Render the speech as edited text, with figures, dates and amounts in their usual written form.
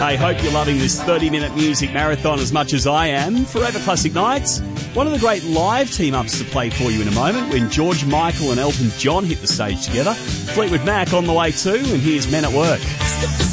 Hey, hope you're loving this 30-minute music marathon as much as I am. Forever Classic Nights, one of the great live team-ups to play for you in a moment when George Michael and Elton John hit the stage together. Fleetwood Mac on the way too, and here's Men at Work.